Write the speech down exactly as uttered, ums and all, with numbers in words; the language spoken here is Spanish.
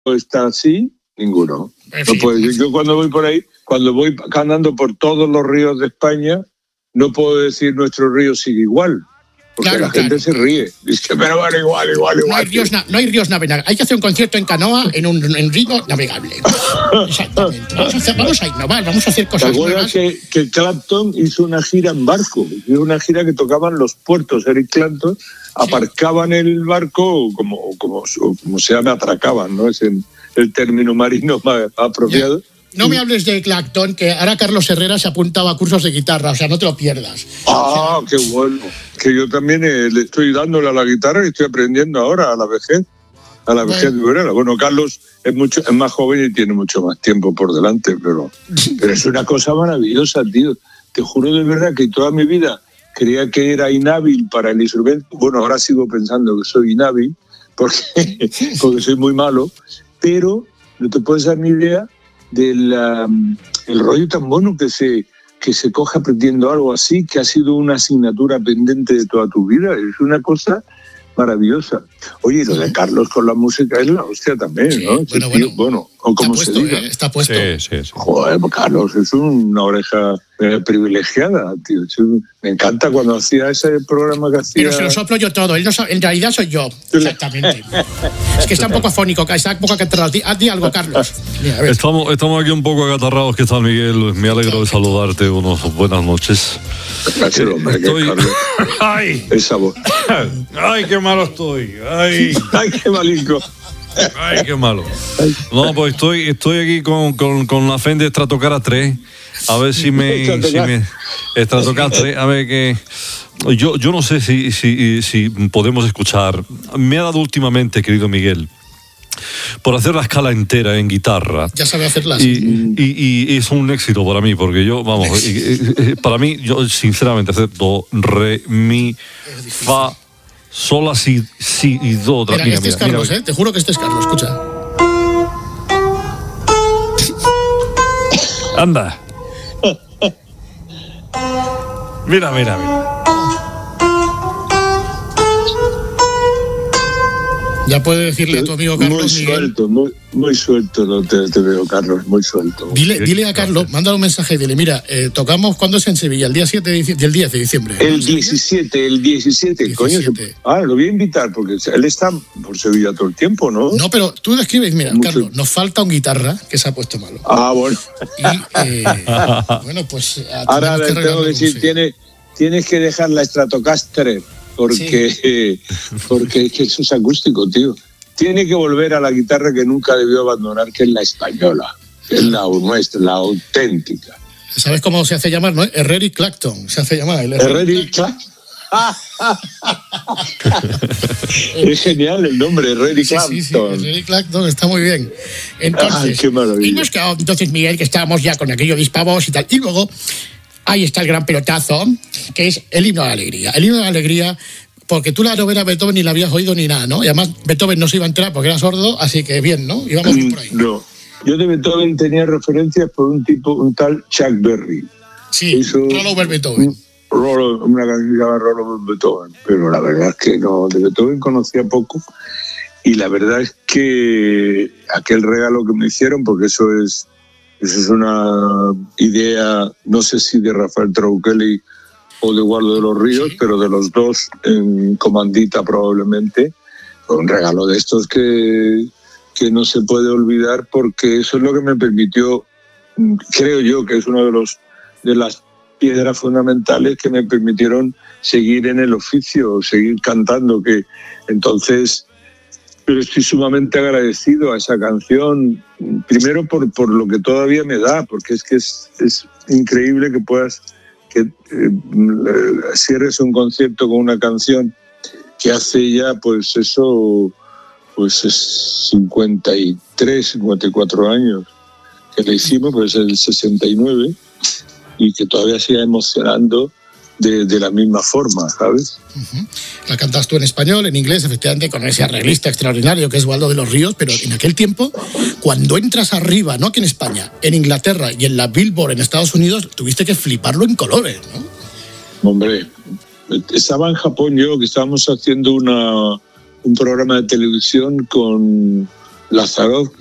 está así, ninguno. No puedo decir. Yo cuando voy por ahí, cuando voy andando por todos los ríos de España, no puedo decir nuestro río sigue igual. Porque claro, la gente claro. se ríe. Dice, pero bueno, igual, igual, igual. No hay ríos, na- no hay ríos navegables. Hay que hacer un concierto en canoa en un en río navegable. Exactamente. Vamos a, hacer, vamos a innovar, vamos a hacer cosas nuevas. ¿Te acuerdas que, que Clapton hizo una gira en barco? Hizo una gira que tocaban los puertos. Eric Clapton aparcaban sí. el barco, como, como, como se llama, atracaban, ¿no? Es el, el término marino más apropiado. Ya. No me hables de Clapton, que ahora Carlos Herrera se apuntaba a cursos de guitarra, o sea, no te lo pierdas. Ah, o sea, qué bueno. Que yo también eh, le estoy dándole a la guitarra y estoy aprendiendo ahora a la vejez, a la vejez de Herrera. Bueno, Carlos es mucho es más joven y tiene mucho más tiempo por delante, pero, pero es una cosa maravillosa, tío. Te juro de verdad que toda mi vida creía que era inhábil para el instrumento. Bueno, ahora sigo pensando que soy inhábil porque, porque soy muy malo, pero no te puedes dar ni idea del um, el rollo tan bueno que se, que se coge aprendiendo algo así, que ha sido una asignatura pendiente de toda tu vida. Es una cosa maravillosa. Oye, lo de Carlos con la música es la hostia también, sí, ¿no? Bueno, tío, bueno, bueno, o como puesto, se diga. ¿eh? Está puesto. Sí, sí, sí. Joder, Carlos es una oreja eh, privilegiada, tío. Me encanta cuando hacía ese programa que hacía. Pero se lo soplo yo todo. Él no sabe, en realidad soy yo. Exactamente. Es que está un poco afónico, está un poco acatarrado. Di, di algo, Carlos. Mira, estamos, estamos aquí un poco acatarrados. ¿Qué tal, Miguel? Me alegro de saludarte. Unos buenas noches. Gracias, hombre. Estoy... Carlos. ¡Ay! Esa voz. ¡Ay, qué malo estoy! ¡Ay! ¡Ay, qué malinco! Ay, qué malo. No, pues estoy, estoy aquí con, con, con la Fender Stratocaster tres. A ver si me... si me Stratocaster tres, a ver que... Yo, yo no sé si, si, si podemos escuchar. Me ha dado últimamente, querido Miguel, por hacer la escala entera en guitarra. Ya sabe hacerlas. Y, y, y es un éxito para mí, porque yo, vamos, para mí, yo sinceramente hacer do, re, mi, fa... Sola, si, si y do. Mira, mira, este mira, es Carlos, mira. ¿eh? Te juro que este es Carlos, escucha. Anda. Mira, mira, mira. Ya puede decirle a tu amigo Carlos. Muy suelto, muy, muy suelto no te, te veo, Carlos, muy suelto. Dile, dile a Carlos, mándale un mensaje y dile, mira, eh, tocamos cuando es en Sevilla, el día siete de diciembre, el diez de diciembre. El diecisiete, el diecisiete, diecisiete. Coño. Ah, lo voy a invitar porque él está por Sevilla todo el tiempo, ¿no? No, pero tú le escribes, mira, Mucho. Carlos, nos falta un guitarra que se ha puesto malo. Ah, bueno. Y, eh, bueno, pues... Ahora le tengo que decir, tiene, tienes que dejar la Stratocaster porque, sí. eh, porque es que eso es acústico, tío. Tiene que volver a la guitarra que nunca debió abandonar, que es la española, que es la nuestra, la auténtica. ¿Sabes cómo se hace llamar, no? Herrera Clapton, se hace llamar. El Herrera Clapton. Es genial el nombre, Herrera Clapton. Sí, sí, sí, Herrera Clapton, está muy bien. Entonces, Ay, qué maravilla. Y nos quedó, entonces, Miguel, que estábamos ya con aquello dispavos y tal. Y luego, ahí está el gran pelotazo, que es el himno de la alegría. El himno de la alegría... Porque tú la novela Beethoven ni la habías oído ni nada, ¿no? Y además Beethoven no se iba a enterar porque era sordo, así que bien, ¿no? Íbamos bien por ahí. No, yo de Beethoven tenía referencias por un tipo, un tal Chuck Berry. Sí, hizo Rollo Beethoven. Rollo, una canción llamada Rollo Beethoven, pero la verdad es que no, de Beethoven conocía poco y la verdad es que aquel regalo que me hicieron, porque eso es, eso es una idea, no sé si de Rafael Trauquelli o de Guardo de los Ríos, sí. Pero de los dos en comandita probablemente, fue un regalo de estos que, que no se puede olvidar porque eso es lo que me permitió, creo yo que es una de, los, de las piedras fundamentales que me permitieron seguir en el oficio, seguir cantando, que entonces pero estoy sumamente agradecido a esa canción, primero por, por lo que todavía me da, porque es que es, es increíble que puedas que eh, cierres un concierto con una canción que hace ya, pues eso, pues es cincuenta y tres, cincuenta y cuatro años que la hicimos, pues el sesenta y nueve, y que todavía siga emocionando de, de la misma forma, ¿sabes? Uh-huh. La cantas tú en español, en inglés, efectivamente, con ese arreglista extraordinario que es Waldo de los Ríos, pero en aquel tiempo, cuando entras arriba, no aquí en España, en Inglaterra y en la Billboard en Estados Unidos, tuviste que fliparlo en colores, ¿no? Hombre, estaba en Japón yo, que estábamos haciendo una, un programa de televisión con, Lázaro